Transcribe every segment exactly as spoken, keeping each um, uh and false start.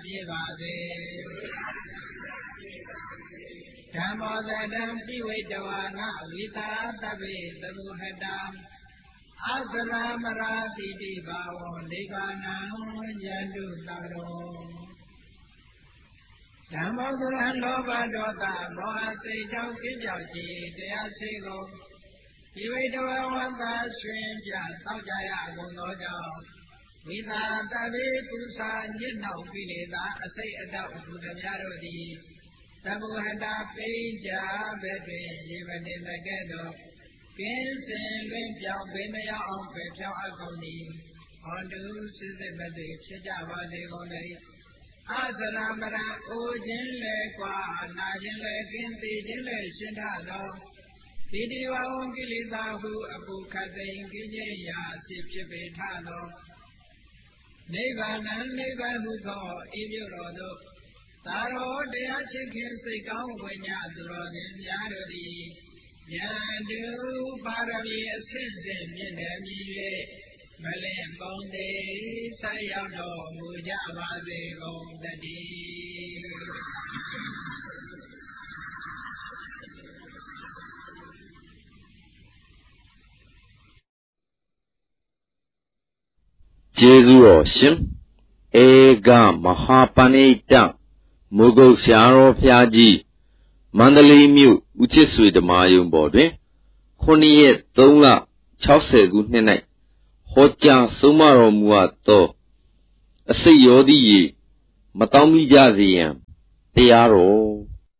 ပြေပါစေဓမ္မောသတံပိဝိတဝါနဝိသာတဗ္ဗေသဗုဟတံအသရမရာတိတိဘာဝောနိဗ္ဗာနံယန္တုတရောဓမ္မောသရံလောဘဒေါသမောဟစိတ်ကြောင့်ပြင်းပြောက်ခြင်းတရားစိတ်ကိုပိဝိတဝါဝန္တာရွှင်ပြတောက်ကြရကုန်သောကြောင့်ဝိသာတဗ္ဗေပုရုစာညစ်နှောက်ပိလေသာအစိတ်အတောက်အမှုတို့များတို့သည်သဗ္ဗဟတာပိဉ္စာဘက်တွင်ရေမတင်တကဲ့သို့ကင်းစင်လွင်ပြောင်းပေမရောက်အောင်ပဲဖြောင်းအပ်ကုန်သည်ဟောတုစစ်စစ်မသိဖြစ်ကြပါစေကုန်လေအသရမရအိုခြင်းလေကွာနာခြင်းလေကင်းသိခြင်းလေရှင်းထသောတိတိဝဝံကိလေသာဟုအပုခတ်သိင်ကိဉ္စရာစိဖြစ်ပေထသောနိဗ္ဗာန်နိဗ္ဗာန်ဟုသောဤမြို့တော်သို့သာရောတရားချစ်ခင်စိတ်ကောင်းဝိညာဉ်သူတော်စင်များတို့သည်ယန္တုပါရမီအစဉ်စဉ်မြင့်တယ်မြည်၍မလင်ပုံသေးဆက်ရောက်တော်မူကြပါစေကုန်သတည်းကျေးဇူးတော်ရှင်ဧကမဟာပဏိတမုဂုတ်ဆရာတော်ဘုရားကြီးမန္တလေးမြို့ဦးချစ်ဆွေဓမ္မယုံပေါ်တွင်ခုနှစ်ရက်သုံးလ၆၀ခုနှစ်၌ဟောကြားဆုံးမတော်မူအပ်သောအစိတ်ရောသည့်ရေမတောင်းမိကြစေရန်တရားတော်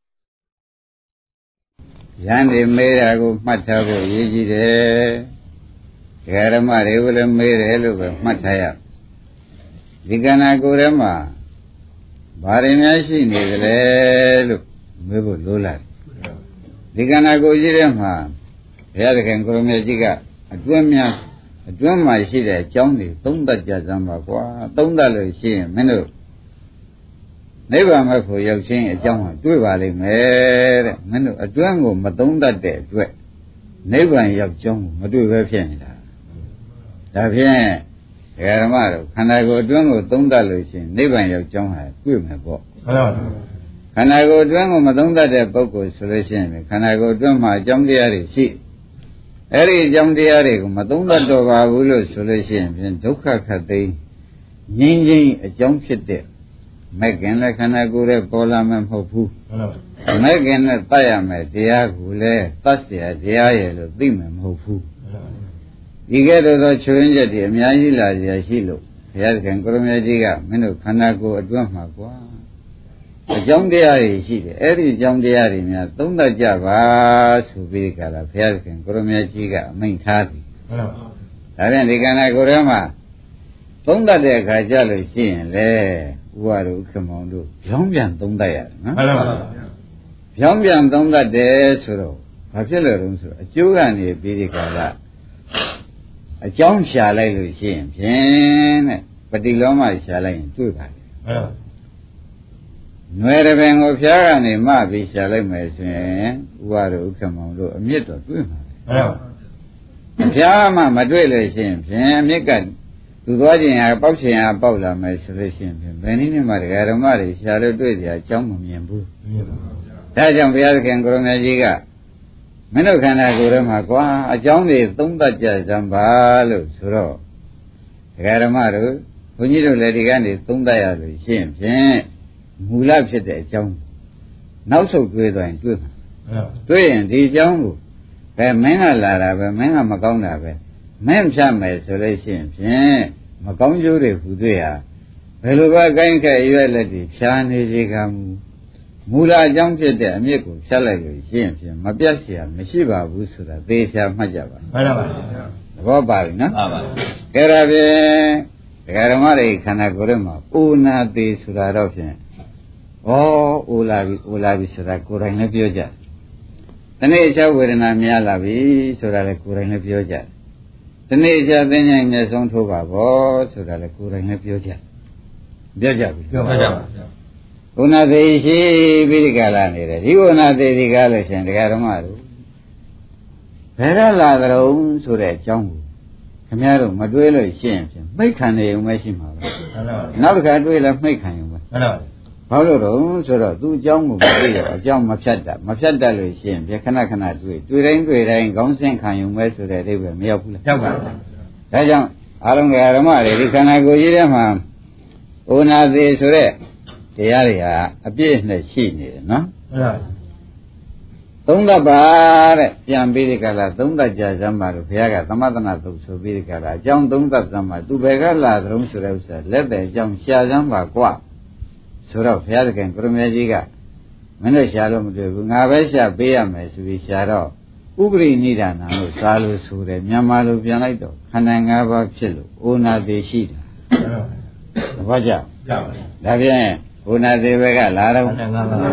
ယန္တိမေးတာကိုမှတ်ထားဖို့ရည်ကြီးတယ်ဒကာဓမ္မတွေကလည်းမေးတယ်လို့ပဲမှတ်ထားရဒီကဏ္ဍကိုယ်ထဲမှာဘာတွေများရှိနေသလဲလို့မေးဖို့လိုလာတယ်ဒီကဏ္ဍကိုယ်ကြီးထဲမှာဘုရားသခင်ကိုရမေကြီးကအတွင်းများအတွင်းမှာရှိတဲ့အကြောင်းတွေသုံးသပ်ကြစမ်းပါကွာသုံးသပ်လို့ရှိရင်မင်းတို့နိဗ္ဗာန်မဲ့ဖို့ရောက်ခြင်းအကြောင်းဟာတွေ့ပါလိမ့်မယ်တဲ့မင်းတို့အတွင်းကိုမသုံးသပ်တဲ့အတွက်နိဗ္ဗာန်ရောက်ကြောင်းကိုမတွေ့ပဲဖြစ်နေတာဒါဖြင့်ဓမ္မတို့ခန္ဓာကိုယ်အတွင်းကိုသုံးသပ်လို့ရှိရင်နိဗ္ဗာန်ရောက်ကြောင်းဟာတွေ့မယ်ပေါ့မှန်ပါပါခန္ဓာကိုယ်အတွင်းကိုမသုံးသပ်တဲ့ပုဂ္ဂိုလ်ဆိုလို့ရှိရင်ခန္ဓာကိုယ်အတွင်းမှာအကြောင်းတရားတွေရှိအဲ့ဒီအကြောင်းတရားတွေကိုမသုံးသပ်တော့ပါဘူးလို့ဆိုလို့ရှိရင်ဖြင့်ဒုက္ခခတ်သိငြင်းချင်းအကြောင်းဖြစ်တဲ့မဲ့ခင်လည်းခန္ဓာကိုယ်ရဲ့ပေါ်လာမှမဟုတ်ဘူးမဲ့ခင်နဲ့တတ်ရမယ်တရားကိုလည်းတတ်เสียတရားရဲ့လို့သိမှမဟုတ်ဘူးဒီကဲ့သို့သောချွင်းချက်တွေအများကြီးလာရရှိလို့ဘုရားသခင်ကိုရမေကြီးကမင်းတို့ခန္ဓာကိုယ်အတွင်းမှာကွာအကြောင်းတရားတွေရှိတယ်အဲ့ဒီအကြောင်းတရားတွေများသုံးသပ်ကြပါဆိုပြီးကြတာဘုရားသခင်ကိုရမေကြီးကအမိန့်ထားသည်မှန်ပါဒါဖြင့်ဒီခန္ဓာကိုယ်ထဲမှာသုံးသပ်တဲ့အခါကျလို့ရှိရင်လေဥပါတို့ဥက္ကမောင်တို့ကြောင်းပြန်သုံးသပ်ရတယ်နော်မှန်ပါပါကြောင်းပြန်သုံးသပ်တယ်ဆိုတော့ဘာဖြစ်လို့လဲဆိုတော့အကျိုးကနေပြီးဒီကလာအကြောင်းရှာလိုက်လို့ရှိရင်ဖြင့်တဲ့ပฏิလောမရှာလိုက်ရင်တွေ့ပါလေမှန်ပါနွယ်ရပင်ကိုဖျားကနေမှပြီးရှာလိုက်မယ်ဆိုရင်ဥပါတို့ဥက္ကမောင်တို့အမြင့်တော့တွေ့မှာမှန်ပါဖျားမှမတွေ့လို့ရှိရင်ဖြင့်အမြင့်ကသူသွားခြင်းဟာပေါက်ခြင်းဟာပေါက်လာမယ်ဆိုလို့ရှိရင်ဖြင့်ဘယ်နည်းနဲ့မှတရားဓမ္မတွေရှာလို့တွေ့ကြအကြောင်းမမြင်ဘူးဒါကြောင့်ဘုရားသခင်ကိုရမေကြီးကမင်းတို့ခန္ဓာကိုယ်ထဲမှာကွာအကြောင်းတွေသုံးသပ်ကြစမ်းပါလို့ဆိုတော့တရားဓမ္မတို့ဘုန်းကြီးတို့လည်းဒီကနေသုံးသပ်ရလို့ရှိရင်ဖြင့်မူလဖြစ်တဲ့အကြောင်းနောက်ဆုတ်တွေးသွားရင်တွေးမှာတွေးရင်ဒီအကြောင်းကိုဘယ်မင်းကလာတာပဲမင်းကမကောင်းတာပဲမင်းဖြတ်မယ်ဆိုလို့ရှိရင်ဖြင့်မကောင်းကျိုးတွေဟူတွေ့ဟာဘယ်လိုပဲကိုင်းခဲ့ရွက်လက်တွေဖြာနေစေကမူမူလအကြောင်းဖြစ်တဲ့အမြစ်ကိုဖြတ်လိုက်လို့ရှိရင်ဖြင့်မပြတ်เสียမရှိပါဘူးဆိုတာသေချာမှတ်ကြပါမှန်ပါပါသဘောပါပြီနော်မှန်ပါအဲ့ဒါဖြင့်ဒကာဓမ္မတွေခန္ဓာကိုယ်ထဲမှာအိုနာသေးဆိုတာတော့ဖြင့်ဩအိုလာပြီအိုလာပြီဆိုတာကိုယ်တိုင်လည်းပြောကြတယ်တနေ့ချဝေဒနာများလာပြီဆိုတာလည်းကိုယ်တိုင်လည်းပြောကြတယ်တနေ့ချသင်္ချိုင်းမျက်ဆုံးထိုးပါဘောဆိုတာလည်းကိုယ်တိုင်လည်းပြောကြပြောကြပြီပြောပါကြပါဘုနာသေးရှိပြီးဒီကလာနေတယ်ဒီဘုနာသေးဒီကားလို့ရှင်တရားဓမ္မတို့ဘယ်တော့လာကြုံဆိုတဲ့အကြောင်းကိုခင်ဗျားတို့မတွေးလို့ရှိရင်ဖြင့်မိတ်ခံနေုံပဲရှိမှာပဲနောက်တစ်ခါတွေးလဲမိတ်ခံရုံပဲမှမှန်ပါဘာလို့တော့ဆိုတော့သူ့အကြောင်းကိုမသိတော့အကြောင်းမဖြတ်တတ်မဖြတ်တတ်လို့ရှိရင်ပြခဏခဏတွေ့တွေ့တိုင်းတွေ့တိုင်းခေါင်းစဉ်ခံယူမဲ့ဆိုတဲ့အိဗယ်မရောက်ဘူးလားရောက်ပါဘူးဒါကြောင့်အားလုံးကဓမ္မတွေဒီခန္ဓာကိုယ်ကြီးထဲမှာဩနာသေးဆိုတဲ့တရားတွေဟာအပြည့်နဲ့ရှိနေတယ်နော်မှန်ပါသုံးသပ်ပါတဲ့ပြန်ပြီးဒီကလာသုံးသပ်ကြစမ်းပါလို့ဘုရားကသမထနာသုတ်ဆိုပြီးဒီကလာအကြောင်းသုံးသပ်စမ်းပါသူဘယ်ကလာသလုံးဆိုတဲ့ဥစ္စာလက်ပဲအကြောင်းရှာစမ်းပါကွာဆိုတော့ဘုရားသခင်ကိုရမေကြီးကမင်းတို့ရှာလို့မတွေ့ဘူးငါပဲရှာပေးရမယ်ဆိုပြီးရှာတော့ဥပရိနိဒာနလို့စားလို့ဆိုတယ်မြန်မာလိုပြန်လိုက်တော့ခန္ဓာ၅ပါးဖြစ်လို့ဩနာသေးရှိတာဘာကြောင့်ကြောက်ပါဒါဖြင့်ဩနာသေးဘက်ကလာတော့ခန္ဓာ၅ပါး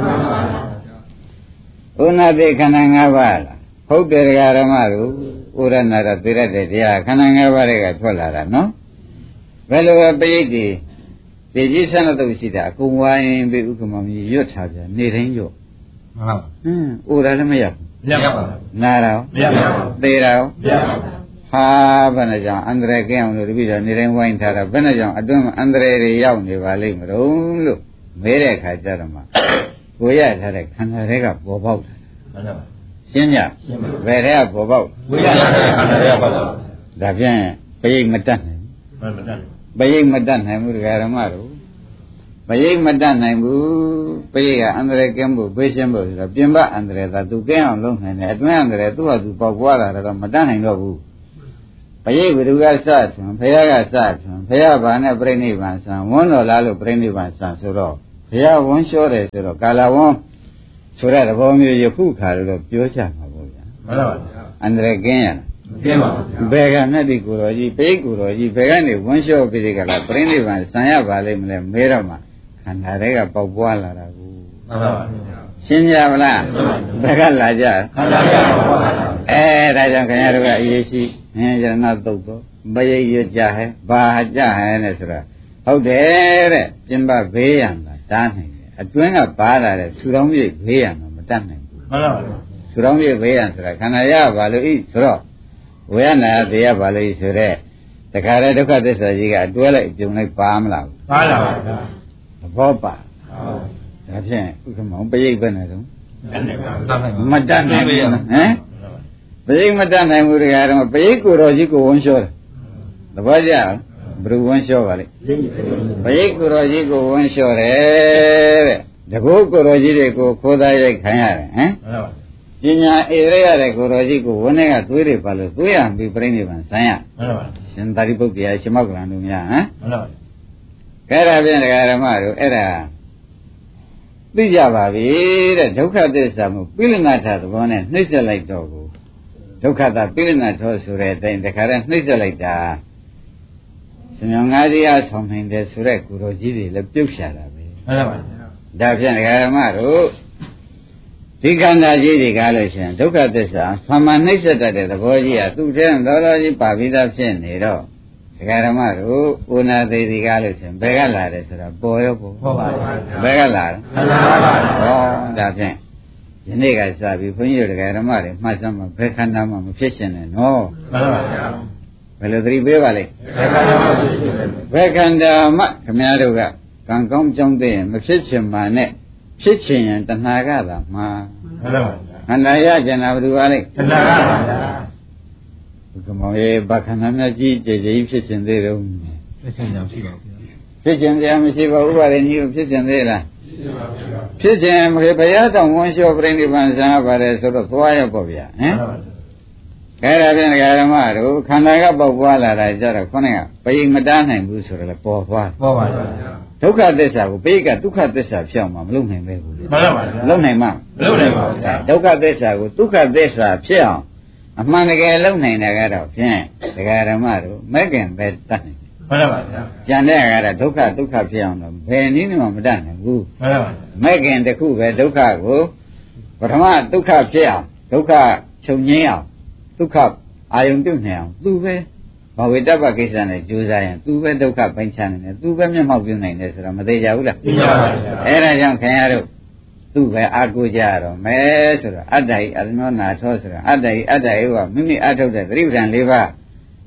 ဩနာသေးခန္ဓာ၅ပါးလားဟုတ်တယ်ဓမ္မတို့ဩရဏရသေရတဲ့တရားခန္ဓာ၅ပါးတွေကထွက်လာတာနော်ဘယ်လိုပဲပရိတ်ဒီဒီကြီးဆန္ဒတုတ်ရှိတာအကုန်ဝိုင်းပြီးဥက္ကမကြီးရွတ်ထားပြန်နေတိုင်းရွတ်မှန်ပါဟင်းဩရလည်းမရဘူးမရပါဘူးနာတော့မရပါဘူးသေတော့မရပါဘူးဟာဘယ်နဲ့ကြောင့်အန္တရာယ်ကင်းအောင်လို့တပည့်တော်နေတိုင်းဝိုင်းထားတာဘယ်နဲ့ကြောင့်အတွင်းမှာအန္တရာယ်တွေရောက်နေပါလိမ့်မလို့လို့မဲတဲ့အခါကျတော့မှကိုရထားတဲ့ခန္ဓာတွေကပေါ်ပေါက်တာမှန်ပါရှင်းကြဘယ်တဲ့ကပေါ်ပေါက်ဝိရတဲ့ခန္ဓာတွေကပေါ်ပေါက်ဒါဖြင့်ပရိတ်မတတ်နိုင်မှန်ပါတတ်ပရိတ်မတတ်နိုင်ဘူးဒကာဓမ္မတို့ပရိတ်မတတ်နိုင်ဘူးပရိတ်ကအန္တရာယ်ကင်းဖို့ပေးရှင်းဖို့ဆိုတော့ပြင်ပအန္တရာယ်သာသူကင်းအောင်လုပ်နိုင်တယ်အတွင်းအန္တရာယ်သူ့ဟာသူပေါက်ပွားလာတော့မတတ်နိုင်တော့ဘူးပရိတ်ဘုရားကစထွန်းဘုရားကစထွန်းဘုရားဘာနဲ့ပြိဋိဘံဆံဝန်းတော်လားလို့ပြိဋိဘံဆံဆိုတော့ဘုရားဝန်းလျှောတယ်ဆိုတော့ကာလဝန်းဆိုတဲ့သဘောမျိုးယခုခါတော့ပြောချမှာပေါ့ဗျာမှန်ပါဗျာအန္တရာယ်ကင်းရလားကင်းပါဗျာဘယ်ကနဲ့ဒီကိုတော်ကြီးပိဋကိုတော်ကြီးဘယ်ကနေဝန်းလျှောပြီးဒီကလာပြိဋိဘံဆံရပါလိမ့်မလဲမဲတော့မှခန္ဓာတွေကပေါက်ပွားလာတာကိုမှန်ပါဗျာရှင်းကြပါလားဘယ်ကလာကြခန္ဓာတွေကပေါက်ပွားလာအဲဒါကြောင့်ခင်ဗျားတို့ကအရေးရှိဟင်းရဏတုတ်တော့မရိပ်ရကြဟဲဘာကြဟဲနဲ့ဆိုတာဟုတ်တယ်တဲ့ပြင်ပဘေးရန်တာတားနိုင်တယ်အတွင်းကပါလာတဲ့ဆူတောင်းပြည့်ဘေးရန်တော့မတတ်နိုင်ဘူးမှန်ပါဗျာဆူတောင်းပြည့်ဘေးရန်ဆိုတာခန္ဓာရပါလို့ဤဆိုတော့ဝေယနာသေးရပါလို့ဤဆိုတဲ့တခါတည်းဒုက္ခသစ္စာကြီးကအတွဲလိုက်ပြုံလိုက်ပါမလားပါလာပါဗျာသဘောပါဟုတ်ဒါဖြင့်ဥက္ကမောင်ပရိတ်ပဲနဲ့တော့မတတ်နိုင်ဘူးဟမ်ပရိတ်မတတ်နိုင်ဘူးတရားတော့ပရိတ်ကိုတော်ကြီးကိုဝန်းလျှောတယ်သဘောကျဘယ်လိုဝန်းလျှောပါလိမ့်ပရိတ်ကိုတော်ကြီးကိုဝန်းလျှောတယ်တဲ့တကုတ်ကိုတော်ကြီးတွေကိုခိုးသားရိုက်ခံရတယ်ဟမ်ပညာဧရရတဲ့ကိုတော်ကြီးကိုဝန်းထဲကသွေးတွေပါလို့သွေးရပြီးပြိဋိဘံဆန်းရရှင်သာရိပုတ္တရာရှင်မောက္ကလန်တို့များဟမ်အဲ့ဒါဖြင့်တရားဓမ္မတို့အဲ့ဒါသိကြပါပြီတဲ့ဒုက္ခသစ္စာမှုပိဋကနာထသဘောနဲ့နှိမ့်ဆက်လိုက်တော့ကိုဒုက္ခတာပိဋကနာထောဆိုတဲ့အတိုင်းတခါတည်းနှိမ့်ဆက်လိုက်တာရှင်မြောင်ငါးစီးအားဆောင်နိုင်တယ်ဆိုတဲ့ကိုတော်ကြီးတွေလည်းပြုတ်ရှာတာပဲမှန်ပါပါဒါဖြင့်ဓမ္မတို့ဒီခန္ဓာကြီးတွေကားလို့ရှင်ဒုက္ခသစ္စာဆံမနှိမ့်ဆက်တတ်တဲ့သဘောကြီးကသူ့ထဲတော်တော်ကြီးပါပြီးသားဖြစ်နေတော့ဓမ္မတို့ဥနာသေးဒီကားလို့ရှင်ဘယ်ကလာတယ်ဆိုတာပေါ်ရောပေါ်ဟုတ်ပါပါဘယ်ကလာလဲမှန်ပါပါဟောဒါဖြင့်ယနေ့ကစပြီးဘုန်းကြီးတို့ဓမ္မတွေမှတ်စမ်းမှာဘယ်ခန္ဓာမှမဖြစ်ရှင်နဲ့နော်မှန်ပါဗျာဘယ်လိုသတိပေးပါလိမ့်ဘယ်ခန္ဓာမှခင်ဗျားတို့ကကံကောင်းကြောင်းတဲ့မဖြစ်ချင်ပါနဲ့ဖြစ်ချင်ရင်တဏှာကသာမှာမှန်ပါဗျာခန္ဓာရကျင်တာဘယ်သူပါလိမ့်တဏှာကပါဗျာဘုကမောရေဘာခန္ဓာများကြီးကြည်ကြည်ဖြစ်ချင်သေးတော့ဖြစ်ချင်ကြောင်ရှိပါဗျာဖြစ်ချင်ကြမရှိပါဘူးဥပါရင်ကြီးကိုဖြစ်ချင်သေးလားဖြစ်ပါဗျာဖြစ်ချင်ဘုရားတောင်ဝန်းလျှောပြိဋိဘံဆံပါတယ်ဆိုတော့သွားရပေါ့ဗျာဟမ်အဲ့ဒါဖြင့်ဓမ္မတို့ခန္ဓာကပေါက်ပွားလာတာကြတော့ခေါင်းကပိမတားနိုင်ဘူးဆိုတော့လည်းပေါ်သွားပေါ်ပါဗျာဒုက္ခသစ္စာကိုပိကဒုက္ခသစ္စာဖြစ်အောင်မလုပ်နိုင်ပဲဘူးလေမှန်ပါဗျာလုပ်နိုင်မှာမလုပ်နိုင်ပါဘူးဗျာဒုက္ခသစ္စာကိုဒုက္ခသစ္စာဖြစ်အောင်အမှန်တကယ်လုပ်နိုင်တာကတော့ဖြင့်ဓမ္မတို့မဲ့ခင်ပဲတတ်နိုင်မှန်ပါဗျာကျန်တဲ့ကတော့ဒုက္ခဒုက္ခဖြစ်အောင်တော့ဘယ်နည်းမှမတတ်နိုင်ဘူးမှန်ပါဗျာမဲ့ခင်တစ်ခုပဲဒုက္ခကိုပထမဒုက္ခဖြစ်အောင်ဒုက္ခချုပ်ငြိမ်းအောင်ဒုက္ခအာယုံပြုတ်နေအောင်သူပဲဘဝိတ္တပကိစ္စနဲ့ကြိုးစားရင်သူပဲဒုက္ခပိုင်းခြားနိုင်တယ်သူပဲမျက်မှောက်ပြုနိုင်တယ်ဆိုတော့မသေးကြဘူးလားသိပါပါဗျာအဲ့ဒါကြောင့်ခင်ဗျားတို့သူပဲအာကိုကြရတော့မယ်ဆိုတော့အတ္တဟိအရဏောနာထောဆိုတော့အတ္တဟိအတ္တဟိကမိမိအထုတ်တဲ့သတိပ္ပံ၄ပါး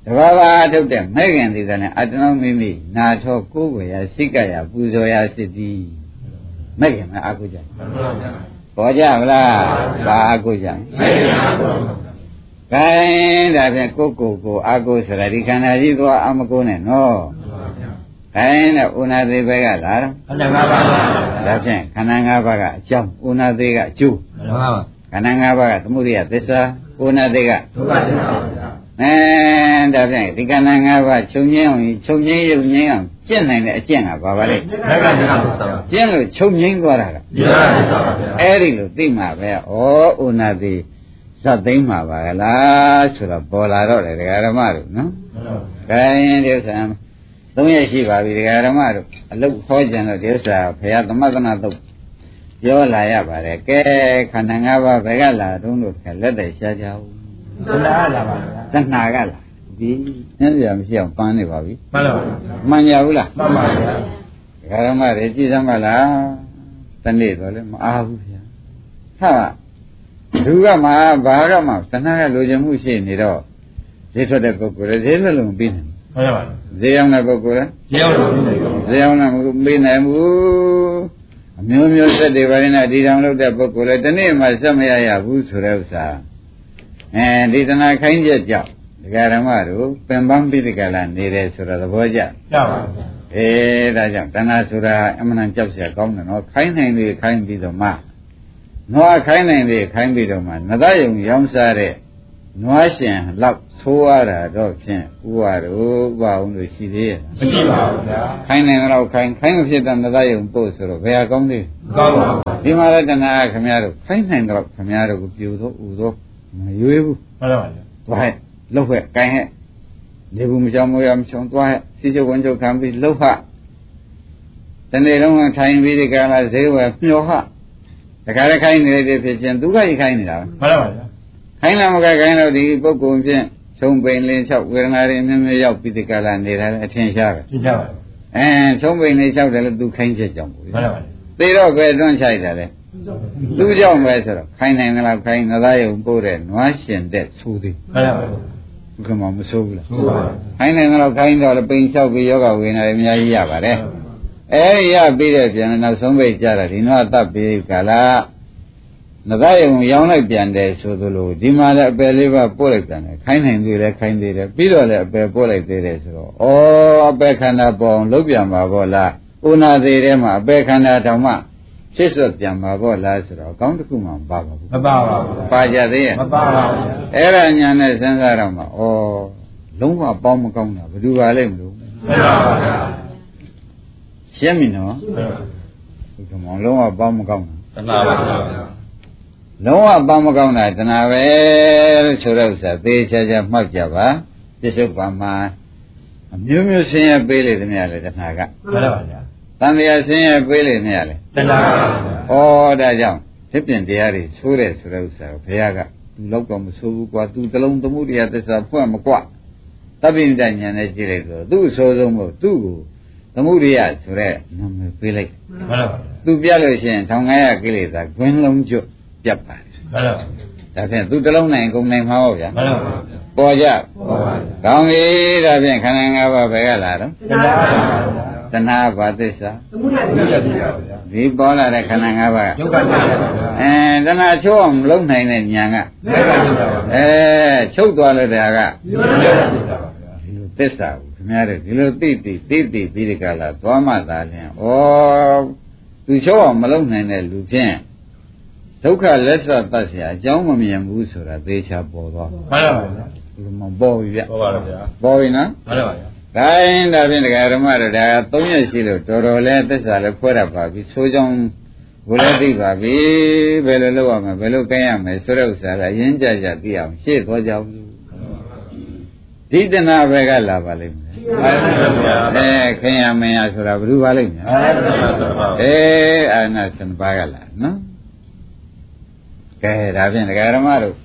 တဘာဝအထုတ်တဲ့မဲ့ခင်ဒီကနေ့အတ္တနောမိမိနာထောကိုယ်ဝေယစိတ်ကရပူဇော်ရစစ်သည်မဲ့ခင်မအကုကြပေါ်ကြမလားဘာအကုကြမဲ့ခင်အကုခိုင်းဒါဖြင့်ကိုကိုကိုအကုဆိုရဒီခန္ဓာကြီးသွားအမကုနဲ့နော်ခိုင်းတဲ့ဥနာသေးပဲကလာတော့ခန္ဓာ၅ပါးဒါဖြင့်ခန္ဓာ၅ပါးကအကြောင်းဥနာသေးကအကျိုးမှန်ပါပါခန္ဓာ၅ပါးကသမုဒိယသစ္စာဥနာသေးကဒုက္ခသစ္စာပါဗျာအဲဒါဖြင့်ဒီခန္ဓာ၅ပါးချုပ်ငြင်းအောင်ချုပ်ငြင်းရုပ်ငြင်းအောင်ကျင့်နိုင်တဲ့အကျင့်ကဘာပါလဲဒုက္ခသစ္စာပါကျင့်လို့ချုပ်ငြင်းသွားတာကဒုက္ခသစ္စာပါဗျာအဲ့ဒီလိုသိမှာပဲဩဥနာသေးဇတ်သိမ့်မှာပါကလားဆိုတော့ပေါ်လာတော့တယ်ဒကာဓမ္မတို့နော်ခိုင်းဒီဥစ္စာသုံးရရှိပါပြီဒကာဓမ္မတို့အလုတ်ဟောကြံတော့ဒီဥစ္စာဘုရားသမသနာတုတ်ပြောလာရပါတယ်ကဲခန္ဓာ၅ပါးဘယ်ကလာတုံးလို့လက်သက်ရှားကြဘူးတဏှာလာပါဗျာတဏှာကလာဒီနည်းပြမရှိအောင်ပန်းနေပါပြီမှန်ပါပါမှန်ကြဘူးလားမှန်ပါဗျာဒကာဓမ္မတွေကြည်စမ်းပါလားတနေ့တော့လည်းမအားဘူးဗျာဟာလူကမှဘာကမှတဏှာကလိုချင်မှုရှိနေတော့ဈေးထွက်တဲ့ပုဂ္ဂိုလ်လည်းဈေးထွက်လို့မပြီးနိုင်ဘူးမှန်ပါပါဈေးရောက်တဲ့ပုဂ္ဂိုလ်လည်းဈေးရောက်လို့မပြီးနိုင်ဘူးဈေးရောက်လို့မပြီးနိုင်ဘူးအမျိုးမျိုးစက်တွေပါနေတာဒီတောင်လုပ်တဲ့ပုဂ္ဂိုလ်လည်းတနေ့မှစက်မရရဘူးဆိုတဲ့ဥစ္စာအဲဒီတဏှာခိုင်းချက်ကြောင့်ဒကာဓမ္မတို့ပင်ပန်းပိဋကလာနေတယ်ဆိုတော့သဘောကျကျပါဘူးအဲဒါကြောင့်တဏှာဆိုတာအမှန်တန်ကြောက်စရာကောင်းတယ်နော်ခိုင်းနိုင်လေခိုင်းပြီးတော့မှနွားခိုင်းနိုင်လေခိုင်းပြီးတော့မှနသယုံရောင်းစားတဲ့နွားရှင်လောက်သိုးရတာတော့ဖြင့်ဥပါတို့ဥပါအောင်လို့ရှိသေးရဲ့မရှိပါဘူးဗျာခိုင်းနိုင်တော့ခိုင်းခိုင်းမဖြစ်တဲ့နသယုံပို့ဆိုတော့ဘယ်ဟာကောင်းသေးမကောင်းပါဘူးဒီမှာလည်းတဏှာခမရတို့ခိုင်းနိုင်တော့ခမရတို့ကိုပြူတော့ဥတော့မရွေးဘူးမှန်ပါပါသွားဟဲ့လှုပ်ဟဲ့ကိုင်းဟဲ့နေဘူးမချောင်းမရမချောင်းသွားဟဲ့စီချုပ်ဝန်ချုပ်ခံပြီးလှုပ်ဟတနေ့လုံးကထိုင်ပြီးဒီကလာဈေးဝယ်မျောဟတခါတည်းခိုင်းနေလိုက်တဲ့ဖြစ်ချင်းသူကကြီးခိုင်းနေတာပဲမှန်ပါပါခိုင်းလာမကခိုင်းတော့ဒီပုဂ္ဂိုလ်ဖြင့်သုံးပိန်လင်း၆ဝေဒနာတွေအမျိုးမျိုးရောက်ပြီးဒီကလာနေတာလည်းအထင်ရှားပဲထင်ရှားပါအဲသုံးပိန်လေး၆တယ်လို့သူခိုင်းချက်ကြောင့်ပေါ့မှန်ပါပါသေတော့ပဲတွန်းချိုက်တာလေသူကြောင့်ပဲဆိုတော့ခိုင်းနိုင်လားခိုင်းနသားယုံပို့တဲ့နွားရှင်တဲ့သိုးသေးမှန်ပါပါဘုကမမဆိုးဘူးလားဆိုးပါခိုင်းနိုင်လားခိုင်းတော့လည်းပိန်လျှောက်ပြီးယောဂဝေဒနာတွေအများကြီးရပါတယ်အဲဒီရပြီးတဲ့ပြန်နောက်ဆုံးပိတ်ကြတာဒီနွားတပ်ပြီးကလာနသားယုံရောင်းလိုက်ပြန်တယ်ဆိုသလိုဒီမှာလည်းအပယ်လေးပါပို့လိုက်ပြန်တယ်ခိုင်းနိုင်သေးတယ်ခိုင်းသေးတယ်ပြီးတော့လည်းအပယ်ပို့လိုက်သေးတယ်ဆိုတော့ဩအပယ်ခန္ဓာပေါအောင်လုံးပြန်ပါဘောလားဥနာသေးထဲမှာအပယ်ခန္ဓာတောင်မှဖြစ်စွက်ပြန်ပါဘောလားဆိုတော့အကောင်းတစ်ခုမှမပါပါဘူးမပါပါဘူးပါကြသေးရဲ့မပါပါဘူးအဲ့ဒါညာနဲ့စဉ်းစားတော့မှဩလုံးဝပေါင်းမကောင်းတာဘယ်သူပါလဲမလို့မပါပါဗျာရှင်းပြီနော်ဘုကမောင်လုံးဝပေါင်းမကောင်းတာတဏှာပါဗျာလုံးဝပေါင်းမကောင်းတာတဏှာပဲလို့ဆိုတဲ့ဥစ္စာသေချာချာမှတ်ကြပါပြစ္ဆုတ်ပါမှာအမျိုးမျိုးဆင်းရဲပေးလေတည်းများလေတဏှာကမှန်ပါဗျာတန်တရားဆင်းရဲပေးလေနေရလေတဏှာပါဗျာဩဒါကြောင့်ဖြစ်ပြင်တရားတွေဆိုးတယ်ဆိုတဲ့ဥစ္စာကိုဘုရားကသူလောက်တော့မဆိုးဘူးကွာသူတလုံးသမှုတရားသစ္စာဖွင့်မကွတပိဋကဉာဏ်နဲ့ကြည့်လိုက်တော့သူ့အဆိုးဆုံးမို့သူ့ကိုသမှုတရားဆိုတဲ့နာမည်ပေးလိုက်မှန်ပါဗျာသူပြလို့ရှိရင်ထောင်ငါးရကိလေသာဂွင်းလုံးကျွတ်ပြတ်ပါတယ်မှန်ပါဒါဖြင့်သူတလုံးနိုင်ကုန်နိုင်မှာဟုတ်ဗျာမှန်ပါပေါ်ကြပေါ်ပါကောင်းပြီဒါဖြင့်ခန္ဓာ၅ပါးပဲကလာတော့တဏှာတဏှာဘာသစ္စာသမုဒယသစ္စာပါဗျာဒီပေါ်လာတဲ့ခန္ဓာ၅ပါးကဒုက္ခသစ္စာပါဗျာအဲတဏှာချုပ်အောင်မလုပ်နိုင်တဲ့ဉာဏ်ကဒုက္ခသစ္စာပါဗျာအဲချုပ်သွားလို့တရားကနိရောဓသစ္စာပါဗျာဒီလိုသစ္စာကိုခင်ဗျားတို့ဒီလိုသိသိသိသိပြီးဒီကလာသွားမှသာလျှင်ဩသူချုပ်အောင်မလုပ်နိုင်တဲ့လူဖြင့်ဒုက္ခလက်ဆတ်တတ်เสียအကြောင်းမမြင်ဘူးဆိုတာသေချာပေါ်သွားမှန်ပါဗျာဒီမှာပေါ်ပြီဗျပေါ်ပါတော့ဗျာပေါ်ပြီနော်မှန်ပါဗျာဒါရင်ဒါဖြင့်ဒကာဓမ္မတို့ဒါသုံးရက်ရှိလို့တော်တော်လဲသစ္စာလဲဖွဲ့ရပါပြီဆိုကြောင်းဘုရားသိပါပြီဘယ်လိုလုပ်ရမလဲဘယ်လိုကဲရမလဲဆိုတဲ့ဥစ္စာကအရင်ကြကြသိအောင်ရှေ့သွားကြဘူးဒီတဏှာပဲကလာပါလိမ့်မယ်မှန်ပါဗျာအဲခင်ရမင်းရဆိုတာဘယ်လိုပါလိမ့်မယ်အဲအာနာစံပါကလာနော်ကဲဒါဖြင့်ဒကာဓမ္မတို့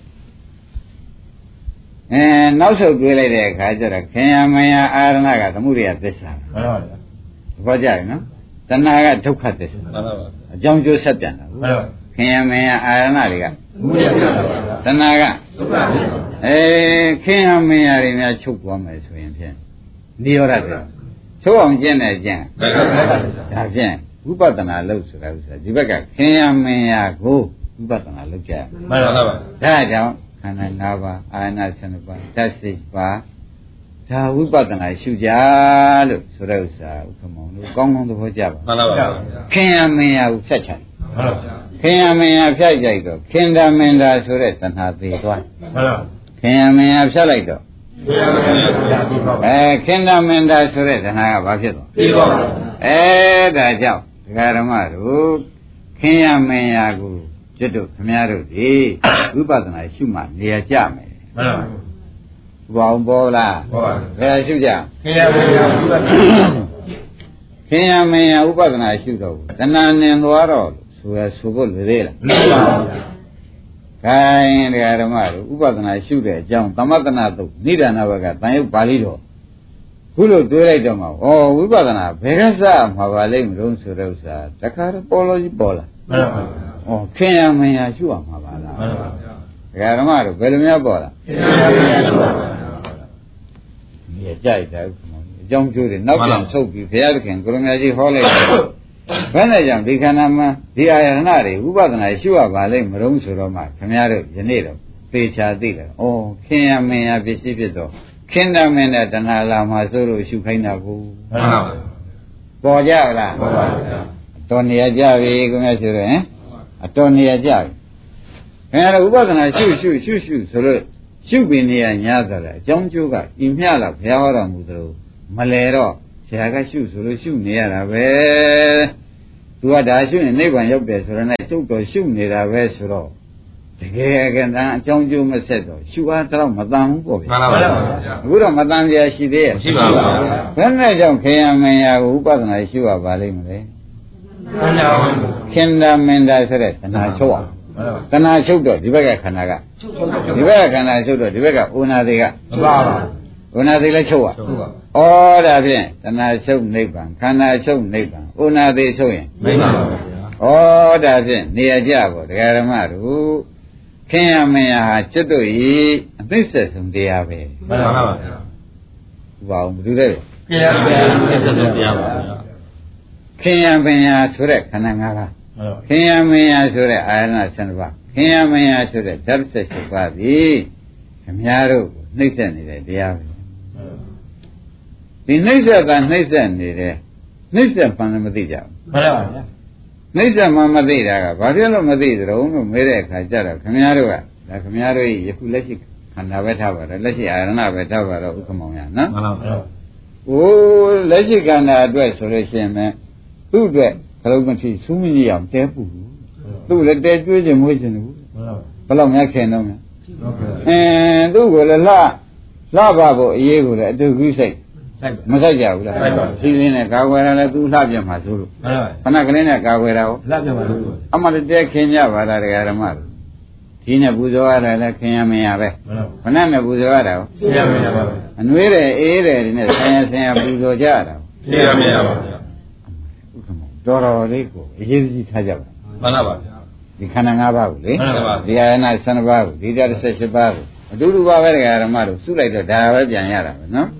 အဲနောက်ဆုတ်တွေးလိုက်တဲ့အခါကျတော့ခင်ယမယအာရဏကသမှုရိယသစ္စာမှန်ပါဗျာဘောကြရနော်တဏှာကဒုက္ခသစ္စာမှန်ပါဗျာအကြောင်းကျိုးဆက်ပြန်တာမှန်ပါခင်ယမယအာရဏတွေကသမှုရိယသစ္စာပါဗျာတဏှာကဒအဲခင်ရမင်းရတွေများချုပ်သွားမယ်ဆိုရင်ဖြင့်နိရောဓတယ်ချုပ်အောင်ကျင့်တယ်ကျင့်ဒါဖြင့်ဝိပဿနာလုပ်ဆိုတာဥစ္စာဒီဘက်ကခင်ရမင်းရကိုဝိပဿနာလုပ်ကြမှန်ပါပါဒါကြောင့်ခန္ဓာ၅ပါးအာနာဆယ်ပါးဓာတ်စိတ်ပါဒါဝိပဿနာရှုကြလို့ဆိုတဲ့ဥစ္စာဥက္ကမောင်တို့ကောင်းကောင်းသဘောကျပါမှန်ပါပါခင်ရမင်းရကိုဖြတ်ချတယ်မှန်ပါပါခင်ရမင်းရဖြတ်ကြိုက်တော့ခင်တာမင်တာဆိုတဲ့တဏှာသေးသွားမှန်ပါခင်ရမင်းရဖြတ်လိုက်တော့အဲခင်တာမင်တာဆိုတဲ့တဏှာကဘာဖြစ်သွားပြီးသွားအဲဒါကြောင့်ဒကာဓမ္မတို့ခင်ရမင်းရကိုကျွတ်တို့ခမည်းတော်ဒီဝိပဿနာရှုမှနေရာကြမယ်မှန်ပါဘောင်ပေါ်လားပေါ်ပါဘယ်ရှုကြခင်ရမင်းရဥပဒနာခင်ရမင်းရဥပဒနာရှုတော့တဏှာနင်သွားတော့ဆိုရဆိုဖို့လွယ်သေးလားမလွယ်ပါဘူး။ခိုင်းတရားဓမ္မတို့ဥပဒနာရှုတဲ့အကြောင်းသမတနာတုတ်နိဒာနဘကတန်ရုပ်ပါဠိတော်ခုလိုတွေးလိုက်တော့မှဩဝိပဿနာဘယ်ကစမှာပါလိမ့်မလို့ဆိုတဲ့ဥစ္စာတခါတော့ပေါ်လို့ကြီးပေါ်လာမှန်ပါဘူး။ဩခင်ရမင်းရရှုအောင်မှာပါလားမှန်ပါဘူး။တရားဓမ္မတို့ဘယ်လိုများပေါ်လာခင်ရမင်းရရှုအောင်ပါဒီကြိုက်တယ်အကြောင်းကျိုးတွေနောက်ပြန်ဆုတ်ပြီးဘုရားသခင်ကိုရမကြီးဟောလိုက်တယ်ဘယ်နဲ့ကြောင့်ဒီခန္ဓာမှာဒီအာယတနာတွေဥပဒနာရှုရပါလိမ့်မလို့ဆိုတော့မှခင်ဗျားတို့ယနေ့တော့သေချာသိတယ်။ဩခင်ရမင်းရဖြစ်ဖြစ်ဖြစ်တော့ခင်တမင်းနဲ့တဏှာလာမှာဆိုလို့ရှုခိုင်းတာကိုမှန်ပါဘူး။ပေါ်ကြလားပေါ်ပါဘူး။အတော်နေရာကြပြီခင်ဗျားဆိုတော့ဟင်အတော်နေရာကြပြီ။ခင်ဗျားတို့ဥပဒနာရှုရှုရှုရှုဆိုလို့ရှုပြီးနေရညာဆိုတယ်အကြောင်းကျိုးကဤမျှလောက်ဘုရားဟောတော်မူသလိုမလဲတော့ဆရာကရှုဆိုလို့ရှုနေရတာပဲသူကဒါရှုရင်နိဗ္ဗာန်ရောက်တယ်ဆိုတော့နဲ့ကျုပ်တော်ရှုနေတာပဲဆိုတော့တကယ်ကတည်းကအကြောင်းကျိုးမဆက်တော့ရှုအားတော့မတန်ဘူးပေါ့ဗျာမှန်ပါပါအခုတော့မတန်ကြရှိသေးရဲ့ရှိပါပါဘယ်နဲ့ကြောင့်ခေယမင်ယာကိုဥပဒနာရှုရပါလိမ့်မလဲခင်တာမင်တာဆိုတဲ့တဏှာချုပ်အောင်တဏှာချုပ်တော့ဒီဘက်ကခန္ဓာကဒီဘက်ကခန္ဓာချုပ်တော့ဒီဘက်ကဥနာသေးကမှန်ပါပါဥနာသေးလည်းချုပ်ရဩဒါဖြင့်တဏှာချုပ်နိဗ္ဗာန်ခန္ဓာချုပ်နိဗ္ဗာန်ဥနာသေးချုပ်ရင်နိဗ္ဗာန်ပါဗျာဩဒါဖြင့်နေရာကြဖို့ဒကာဓမ္မတို့ခင်ရမင်းဟာကျွတ်တို့ဤအသိဆက်ဆုံးတရားပဲမှန်ပါပါဗျာဥပအောင်ဘယ်လိုလဲခင်ရမင်းအသိဆက်ဆုံးတရားပါဗျာခင်ရမင်းဟာဆိုတဲ့ခန္ဓာ၅ပါးခင်ရမင်းဟာဆိုတဲ့အာယတနာဆယ်ပါးခင်ရမင်းဟာဆိုတဲ့ဓာတ်ဆက်၈ပါးသည်ခင်ဗျားတို့ကိုနှိမ့်ဆက်နေတဲ့တရားပဲဒီနှိမ့်ဆက်ကနှိမ့်ဆက်နေတယ်နှိမ့်ဆက်မှန်လည်းမသိကြဘူးမှန်ပါဗျာနှိမ့်ဆက်မှမသိတာကဘာဖြစ်လို့မသိသလဲလို့မေးတဲ့အခါကျတော့ခင်ဗျားတို့ကဒါခင်ဗျားတို့ယခုလက်ရှိခန္ဓာပဲထားပါတော့လက်ရှိအာရဏပဲထားပါတော့ဥက္ကမောင်ရနော်မှန်ပါဗျာဟိုလက်ရှိခန္ဓာအတွက်ဆိုလို့ရှိရင်ပဲသူ့အတွက်ခလုံးမဖြစ်စူးမကြီးအောင်တဲပူသူ့လည်းတဲကျွေးခြင်းမွေးခြင်းဘူးဘယ်လောက်များခင်တော့များအင်းသူ့ကိုလည်းလှလှပါဖို့အရေးကိုလည်းအတူကူးစိတ်မဆိုင်ကြဘူးလားစီစင်းနဲ့ကာကွယ်ရလဲသူလှပြမှာဆိုလို့ခဏကလေးနဲ့ကာကွယ်တာကိုလှပြမှာလို့အမှန်တည်းခင်ကြပါလားတရားဓမ္မတို့ဒီနဲ့ပူဇော်ရတယ်လဲခင်ရမင်းရပဲခဏနဲ့ပူဇော်ရတာကိုခင်ရမင်းရပါပဲအနှွေးတယ်အေးတယ်ဒီနဲ့ဆင်ရဆင်ရပူဇော်ကြရတာခင်ရမင်းရပါဗျာဥက္ကမောတော်တော်လေးကိုအရေးကြီးထားကြပါမှန်ပါပါဗျာဒီခန္ဓာ၅ပါးကိုလေဒီအာယနာဆယ်ပါးကိုဒီဓာတ်၁၈ပါးကိုအတူတူပါပဲတရားဓမ္မတို့စုလိုက်တော့ဒါပဲပြန်ရတာပဲနော်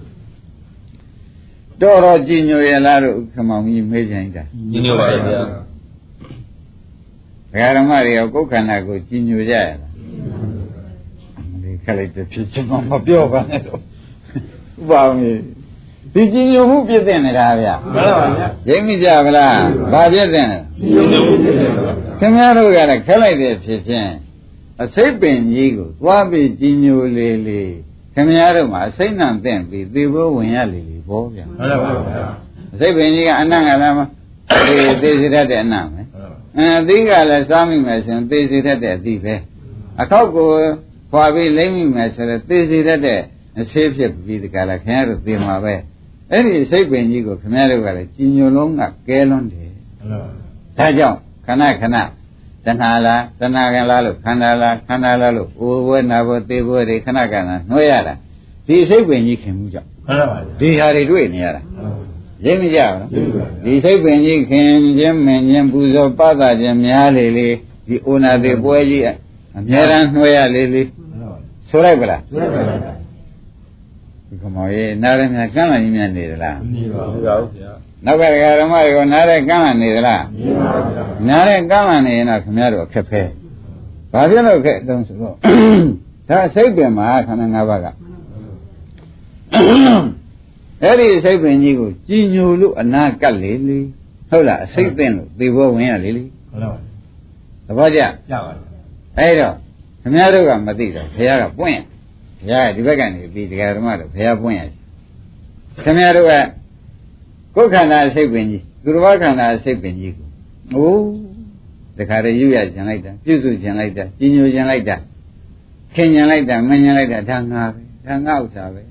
တော်တော်ကြည်ညိုရလားလို့ခမောင်ကြီးမေးကြင်တာကြည်ညိုပါရဲ့ဗျာဘုရားဓမ္မတွေရောကိုယ်ခန္ဓာကိုကြည်ညိုကြရလားဒီခက်လိုက်တဲ့ဖြစ်ချင်မှမပြောပါနဲ့တော့ဥပအောင်ကြီးဒီကြည်ညိုမှုပြည့်တဲ့နေတာဗျာမှန်ပါဗျာရိပ်မိကြဗလားဘာပြည့်တဲ့လဲကြည်ညိုမှုပြည့်တဲ့ပါခင်ဗျားတို့ကလည်းခက်လိုက်တဲ့ဖြစ်ချင်းအစိတ်ပင်ကြီးကိုသွားပြီးကြည်ညိုလေလေခင်ဗျားတို့မှာအစိတ်နှံတဲ့ပြီးသေဘောဝင်ရလေလေဘောဗျာမှန်ပါဗျာအစိတ်ပင်ကြီးကအနံ့ကလည်းမသေသေစေတတ်တဲ့အနံ့ပဲအဲအသီးကလည်းစားမိမယ်ဆိုရင်သေစေတတ်တဲ့အသီးပဲအခောက်ကိုခွာပြီးလိမ့်မိမယ်ဆိုတော့သေစေတတ်တဲ့အဆေးဖြစ်ပြီးဒီကလာခင်ဗျားတို့သေမှာပဲအဲ့ဒီအစိတ်ပင်ကြီးကိုခင်ဗျားတို့ကလည်းကြည်ညိုလုံးကကဲလွန်းတယ်ဒါကြောင့်ခဏခဏတဏှာလားတဏှာကလားလို့ခန္ဓာလားခန္ဓာလားလို့အိုဘွဲနာဘွဲသေဘွဲတွေခဏခဏနှွှဲရတာဒီစိတ်ပင်ကြီးခင်မှုကြောင့်မှန်ပါပါဒီဟာတွေတွေ့နေရတာရိပ်မကြဘူးဒီစိတ်ပင်ကြီးခင်ခြင်းမင်းခြင်းပူဇော်ပသခြင်းများလေလေဒီအိုနာသေးပွဲကြီးအများရန်နှွှဲရလေလေဆိုလိုက်ပါလားဆိုလိုက်ပါဗျာဒီကမောရေနားရမြကမ်းလာကြီးများနေသလားမနေပါဘူးဗျာနောက်ကဓမ္မတွေကနားရကမ်းလာနေသလားမနေပါဘူးဗျာနားရကမ်းလာနေရင်တော့ခင်ဗျားတို့အခက်ဖဲဘာဖြစ်လို့ခက်တုံးဆိုတော့ဒါစိတ်ပင်မှာခန္ဓာ၅ပါးကအဲ့ဒီစိတ်ပင်ကြီးကိုကြည်ညိုလို့အနာကပ်လေလေဟုတ်လားအစိတ်ပင်လို့သေဘောဝင်ရလေလေဟုတ်လားသဘောကျရပါပြီအဲ့တော့ခင်ဗျားတို့ကမသိတော့ဘုရားကပွင့်ရဘုရားကဒီဘက်ကနေပြီးတရားဓမ္မတို့ဘုရားပွင့်ရခင်ဗျားတို့ကကိုယ်ခန္ဓာစိတ်ပင်ကြီးသူတော်ဘာခန္ဓာစိတ်ပင်ကြီးကိုအိုးတခါတည်းယူရကျင်လိုက်တာပြုစုကျင်လိုက်တာကြည်ညိုကျင်လိုက်တာခင်ကျင်လိုက်တာမင်ကျင်လိုက်တာဒါငါပဲဒါငါဥစ္စာပဲ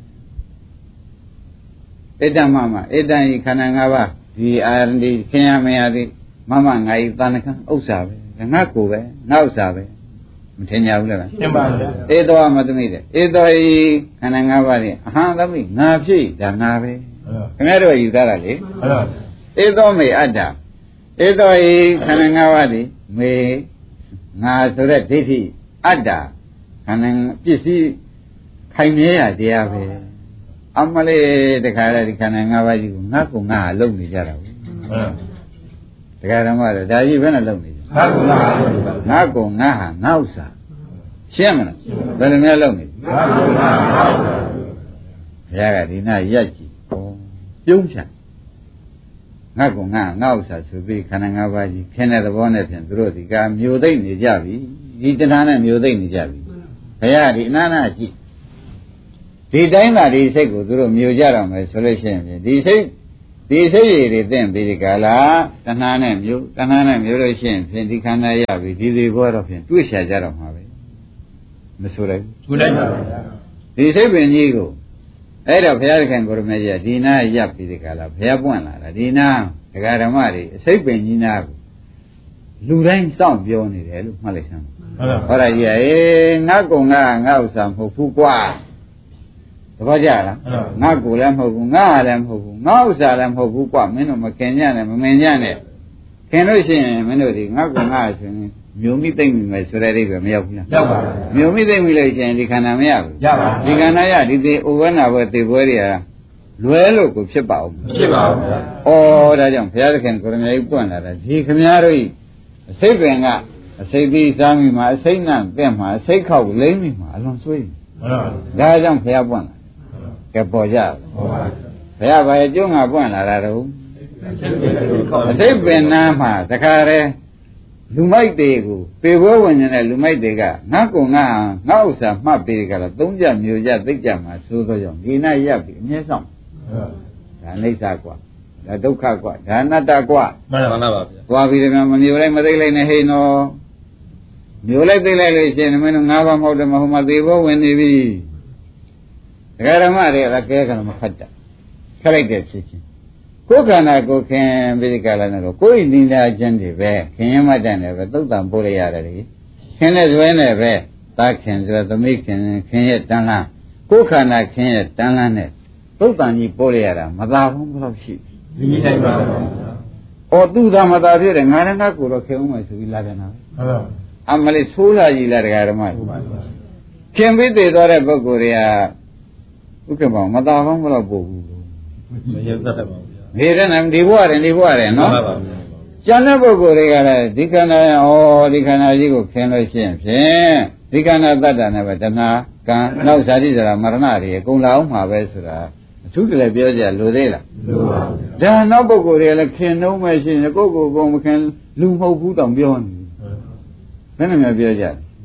ဣတ္တမမဣတ္တဤခန္ဓာ၅ပါးဒီအာရဏီခင်ရမရသည်မမငါဤတဏ္ဍကံဥစ္စာပဲဒါငါကိုပဲငါဥစ္စာပဲမထင်ကြဘူးလားရှင်းပါဗျာဧသောမသမိတဲ့ဧသောဤခန္ဓာ၅ပါးဖြင့်အဟံသမိငါဖြစ်ဒါငါပဲခင်ဗျားတို့ယူသားတာလေဟုတ်လားဧသောမေအတ္တဧသောဤခန္ဓာ၅ပါးသည်မေငါဆိုတဲ့ဒိဋ္ဌိအတ္တခန္ဓာပစ္စည်းခိုင်မြဲရတရားပဲအမလေးတခါတည်းဒီခန္ဓာ၅ပါးကြီးကိုငါ့ကိုငါအလုံးနေကြတာဘူးဟုတ်လားတခါတည်းမှတော့ဒါကြီးဘယ်နဲ့လုံးနေကြငါကငါငါ့ကိုငါဟာငါဥစ္စာရှင်းမလားဘယ်လိုများလုံးနေငါကငါငါဘုရားကဒီနာရက်ကြည့်ဩပြုံးချငါ့ကိုငါငါဥစ္စာဆိုပြီးခန္ဓာ၅ပါးကြီးခင်းတဲ့သဘောနဲ့ဖြင့်သူတို့ဒီကမျိုးသိမ့်နေကြပြီဒီတဏှာနဲ့မျိုးသိမ့်နေကြပြီဘုရားဒီအနာနာကြည့်ဒီတိုင်းသာဒီစိတ်ကိုသူတို့မျိုးကြတော့မယ်ဆိုလို့ရှိရင်ဒီစိတ်ဒီစိတ်ရည်တွေသင်ပြီးဒီကလာတဏှာနဲ့မျိုးတဏှာနဲ့မျိုးလို့ရှိရင်ဖြင့်ဒီခန္ဓာရပြီဒီဒီဘောတော့ဖြင့်တွေ့ရှာကြတော့မှာပဲမဆိုလိုက်ဘူးကိုလိုက်ပါဗျာဒီစိတ်ပင်ကြီးကိုအဲ့တော့ဘုရားခင်ကိုရမေကြီးကဒီနာရပ်ပြီးဒီကလာဘုရားပွင့်လာတာဒီနာဒကာဓမ္မတွေအစိတ်ပင်ကြီးနာကိုလူတိုင်းစောင့်ပြောနေတယ်လို့မှတ်လိုက်စမ်းဟုတ်လားဟောရကြီးအေးငါကုံငါငါဥစ္စာမဟုတ်ဘူးကွာသဘောကျလားငါကိုလည်းမဟုတ်ဘူးငါလည်းမဟုတ်ဘူးငါဥစ္စာလည်းမဟုတ်ဘူးကွာမင်းတို့မခင်ကြနဲ့မမင်ကြနဲ့ခင်လို့ရှိရင်မင်းတို့ဒီငါကုံငါဆိုရင်မျိုးမိသိမ့်မိမယ်ဆိုတဲ့အိဗယ်မရောက်ဘူးလားရောက်ပါဗျာမျိုးမိသိမ့်မိလို့ရှိရင်ဒီခန္ဓာမရဘူးရပါဒီခန္ဓာရဒီသေးဥဝနာဘွယ်သေပွဲတွေကလွဲလို့ကိုဖြစ်ပါဦးဖြစ်ပါဘူးဗျာဩဒါကြောင့်ဘုရားသခင်ကိုရမေကြီးပွင့်လာတာဒီခမည်းတော်ဤအစိတ်ပင်ကအစိတ်ပြီးစားမိမှာအစိတ်နံတဲ့မှာအစိတ်ခောက်လိမ့်မိမှာအလွန်ဆွေးဟုတ်လားဒါကြောင့်ဘုရားပွင့်လာကဲပေါ်ကြဟုတ်ပါဘုရားဘာရဲ့ကျုံးငါပွင့်လာတာတော့ဖြစ်ဖြစ်လေးခေါက်အစိတ်ပင်နာမှာတခါတည်းလူမိုက်တွေကိုပေဘွဲဝင်နေတဲ့လူမိုက်တွေကငါကုံငါငါဥစ္စာမှတ်ပေးကြတော့သုံးကြမျိုးကြသိကြမှာသို့သောကြောင့်ဒီနာရပ်ပြီးအမြဲဆောင်ဒါအိဋ္ဌကွာဒါဒုက္ခကွာဒါအနတ္တကွာမှန်ပါပါဗျာသွားပြီးတော့မမျိုးလိုက်မသိလိုက်နဲ့ဟိနော်မျိုးလိုက်သိလိုက်လို့ရှိရင်မင်းတို့ငါးပါးမဟုတ်တယ်မဟုတ်မှသေဘောဝင်နေပြီဒကာဓမ္မတွေကလည်းကဲကလည်းမဖတ်တာခက်လိုက်တဲ့ဖြစ်ချင်းကိုယ်ခန္ဓာကိုယ်ခင်ပြီးဒီကလာနဲ့တော့ကိုယ်နိလာခြင်းတွေပဲခင်ရမတန်တယ်ပဲသုတ်တံပို့လိုက်ရတယ်လေခင်တဲ့ဇွဲနဲ့ပဲတာခင်ဆိုသမီးခင်ခင်ရဲ့တန်လန်းကိုယ်ခန္ဓာခင်ရဲ့တန်လန်းနဲ့သုတ်တံကြီးပို့လိုက်ရတာမသာဘူးဘယ်လောက်ရှိဒီနည်းတိုင်းပါဗျာ။အော်သူသာမသာဖြစ်တယ်ငါလည်းငါကိုယ်တော့ခင်အောင်မယ်ဆိုပြီးလာတယ်နော်ဟုတ်လား။အမလေးဆိုးလာကြီးလာတရားဓမ္မဟုတ်ပါဗျာ။ခင်ပြီးတည်သွားတဲ့ပုဂ္ဂိုလ်တွေကဥက္ကမောမသာဘောင်းဘယ်တော့ပို့ဘူးမရတတ်ပါဘူးဗျာ။ဒီတဲ့နံဒီဘဝတယ်ဒီဘဝတယ်မှနော်န်ပါပါဗျာ။ကျန်တဲ့ပုဂ္ဂိုလ်တွေကလည်းဒီခန္ဓာဩဒီခန္ဓာကြီးကိုခင်လို့ရှိရင်ဖြင့်ဒီခန္ဓာတတ္တနဲ့ပဲတဏှာကံနောက်ဇာတိဇရာမရဏတွေအကုန်လာအောင်မှာပဲဆိုတာအထူးတလည်းပြောကြလိုသေးလားလို့ပါဗျာဒါနောက်ပုဂ္ဂိုလ်တွေလည်းခင်နှုံးမဲ့ရှိရင်ကိုယ့်ကိုယ်ကိုမခင်လူမဟုတ်ဘူးတောင်ပြောနေဘယ်နဲ့မှပြောကြ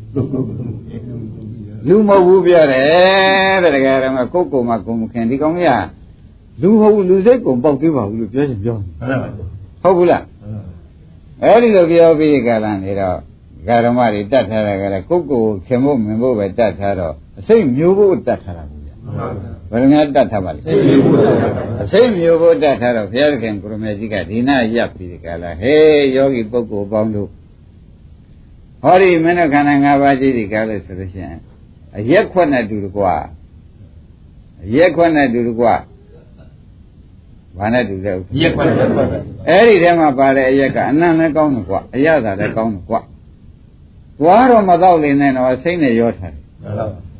လူမဟုတ်ဘူးပြောတယ်တဲ့တကယ်တော့ကိုယ့်ကိုယ်မှကိုမခင်ဒီကောင်ကြီးကလူမဟုတ်ဘူးလူစိတ်ကိုပေါက်သေးပါဘူးလို့ပြောချင်ပြောဟုတ်ပါဗျာဟုတ်ဘူးလားအဲ့ဒီလိုပြောပြီးကြလာနေတော့ဓမ္မတွေတတ်ထားတာကလည်းကိုယ့်ကိုယ်ခင်ဖို့မင်ဖို့ပဲတတ်ထားတော့အစိတ်မျိုးဖို့တတ်ထားတာဘူးဗျဟုတ်ပါဗျာဘယ်လိုများတတ်ထားပါလဲသိပြီဘုရားဗျာအစိတ်မျိုးဖို့တတ်ထားတော့ဘုရားခင်ကိုရမေကြီးကဒီနာရပ်ပြီးကြလာဟေးယောဂီပုဂ္ဂိုလ်ပေါင်းတို့ဟောဒီမင်းတို့ခန္ဓာ၅ပါးကြီးဒီကားလို့ဆိုလို့ရှိရင်အရက်ခွက်နဲ့တူတကွာအရက်ခွက်နဲ့တူတကွာဘာနဲ့တူလဲဥက္ကရက်ခွက်ရက်ခွက်ပဲအဲ့ဒီထဲမှာပါတဲ့အရက်ကအနံ့လည်းကောင်းတယ်ကွာအရသာလည်းကောင်းတယ်ကွာသွားတော့မတော့လေနဲ့တော့စိတ်နဲ့ရောထားတယ်ဟုတ်လားဒ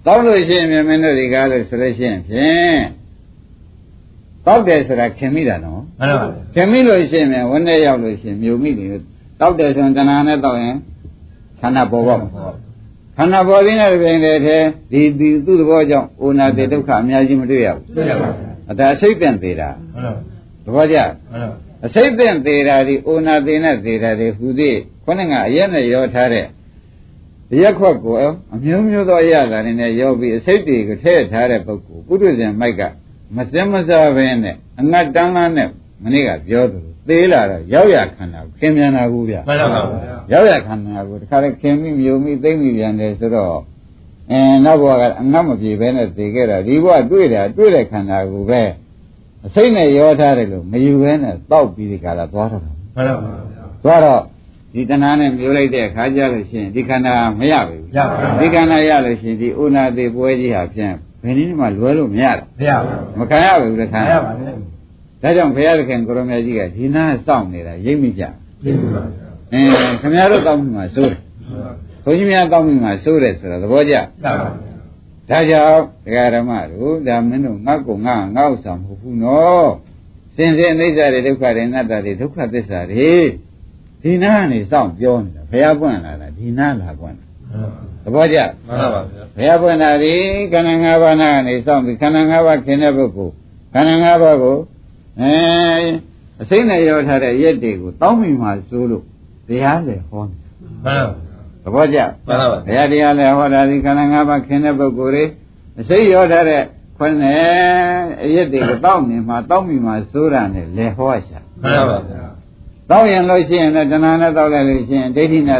တောက်လို့ရှိရင်မင်းတို့ဒီကားလို့ဆိုလို့ရှိရင်ဖြင့်တောက်တယ်ဆိုတာခင်မိတာနော်မှန်ပါဗျာခင်မိလို့ရှိရင်ဝန်းထဲရောက်လို့ရှိရင်မြို့မိတယ်တောက်တယ်ဆိုရင်တဏှာနဲ့တောက်ရင်ခန္ဓာပေါ်ပါခန္ဓာပေါ်သေးတဲ့ပြင်တဲ့ထဲဒီဒီသူ့သဘောကြောင့်ဩနာတိဒုက္ခအများကြီးမတွေ့ရဘူးတွေ့ရပါဗျာအဒါအစိတ်ပင်သေးတာမှန်ပါသဘောကျမှန်ပါအစိတ်ပင်သေးတာဒီဩနာတိနဲ့သေးတာဒီဟူသည်ခေါင်းကအရက်နဲ့ရောထားတဲ့ရက်ခွက်ကိုအမျိုးမျိုးသောအရာတွေနဲ့ရောပြီးအစိတ်တွေကိုထည့်ထားတဲ့ပုဂ္ဂိုလ်ပုထုဇဉ်မိုက်ကမစင်မစားဘဲနဲ့အငတ်တန်းလားနဲ့မနေ့ကပြောသလိုသေးလာတော့ရောက်ရခန္ဓာခင်ပြန်လာဘူးဗျမှန်ပါဗျာရောက်ရခန္ဓာကိုတခါလေခင်မိမျိုးမိသိမ့်မိပြန်တယ်ဆိုတော့အဲနောက်ဘဝကအငတ်မပြေဘဲနဲ့သိခဲ့တာဒီဘဝတွေ့တာတွေ့တဲ့ခန္ဓာကိုပဲအစိတ်နဲ့ရောထားတယ်လို့မယူဘဲနဲ့တောက်ပြီးဒီကလာသွားတော့မှန်ပါဗျာသွားတော့ဒီတဏှာနဲ့မျိုးလိုက်တဲ့အခါကျလို့ရှိရင်ဒီခန္ဓာမရဘူးရပါဘူးဒီခန္ဓာရလို့ရှိရင်ဒီဥနာတိပွဲကြီးဟာဖြင့်ဘယ်နည်းမှလွဲလို့မရတော့မရပါဘူးမခံရဘူးလေခံရပါဘူးဒါကြောင့်ဘုရားသခင်ကိုရမကြီးကဒီနာစောင့်နေတာရိပ်မိကြရိပ်မိပါဗျာအင်းခင်ဗျားတို့တောင်းမိမှာစိုးတယ်ဘုန်းကြီးများတောင်းမိမှာစိုးတယ်ဆိုတော့သဘောကျပါပါဒါကြောင့်ဒကာဓမ္မတို့ဒါမင်းတို့ငါ့ကိုငါငါ့ဥစ္စာမဟုတ်ဘူးနော်စင်စစ်အိဋ္ဌာတွေဒုက္ခတွေအနတ္တတွေဒုက္ခသစ္စာတွေဒီနာကနေစောင့်ပြောနေတာဘုရားပွင့်လာတာဒီနာလာပွင့်တာသဘောကျမှန်ပါဗျာဘုရားပွင့်လာဒီခန္ဓာ၅ပါးနာကနေစောင့်ပြီးခန္ဓာ၅ပါးခင်တဲ့ပုဂ္ဂိုလ်ခန္ဓာ၅ပါးကိုအဲအစိမ့်နဲ့ရောထားတဲ့ရက်တွေကိုတောင်းမိမှစိုးလို့တရားလေဟောမှန်ပါသဘောကျမှန်ပါဘုရားတရားလေဟောတာဒီခန္ဓာ၅ပါးခင်တဲ့ပုဂ္ဂိုလ်တွေအစိမ့်ရောထားတဲ့ခွန်းနဲ့အရက်တွေကိုတောင်းနေမှတောင်းမိမှစိုးတာနဲ့လေဟောရှာမှန်ပါဗျာတောက်ရင်လို့ရှိရင်လည်းတဏှာနဲ့တောက်လိုက်လို့ရှိရင်ဒိဋ္ဌိနဲ့